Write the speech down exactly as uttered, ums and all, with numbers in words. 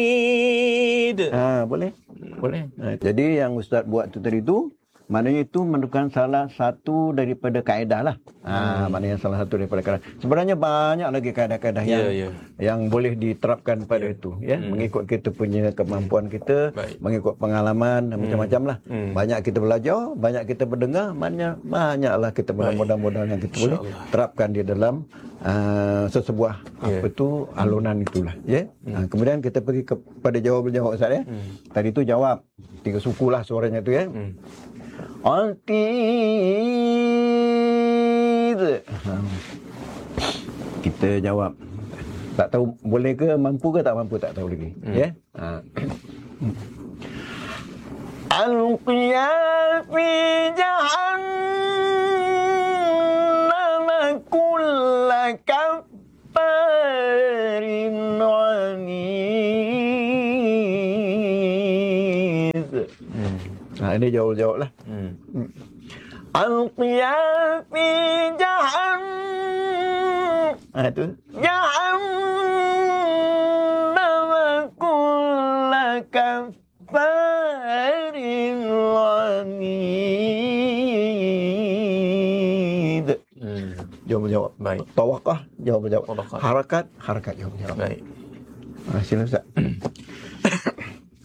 Ha, boleh? Boleh. Ha, jadi yang Ustaz buat tu tadi tu, maknanya itu merupakan salah satu daripada kaedah lah. Ha, hmm. Maknanya salah satu daripada kaedah. Sebenarnya banyak lagi kaedah-kaedah yang yeah, yeah. yang boleh diterapkan pada yeah. itu. Ya, hmm. Mengikut kita punya kemampuan kita, Baik. mengikut pengalaman, hmm. macam-macam lah. Hmm. Banyak kita belajar, banyak kita berdengar, banyak banyaklah kita mudah-mudahan yang kita boleh terapkan di dalam uh, sesebuah yeah. apa tu alunan itulah. Ya. Hmm. Ha, kemudian kita pergi kepada jawab-jawab Ustaz ya. Hmm. Tadi tu jawab tiga suku lah suaranya tu ya. Hmm. Altid. Kita jawab. Tak tahu boleh ke, mampu ke tak mampu, tak tahu lagi. Hmm. Ya. Ha. Alqiya fi jahannam kulla kaffarin anid. Hmm. Ha, ini jawab-jawab lah. Hmm. Alqiya fi jahannam. Ha, itu. Jahannam kulla kaffarin anid. Hmm. Jawab-jawab. Baik. Tawakah, jawab-jawab. Harakat, harakat, jawab-jawab. Baik. Ha, sila Ustaz.